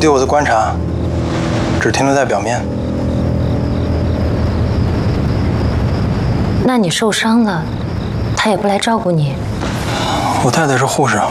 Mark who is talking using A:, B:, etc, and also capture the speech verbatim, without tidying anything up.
A: 对我的观察只停留在表面。
B: 那你受伤了，他也不来照顾你？
A: 我太太是护士，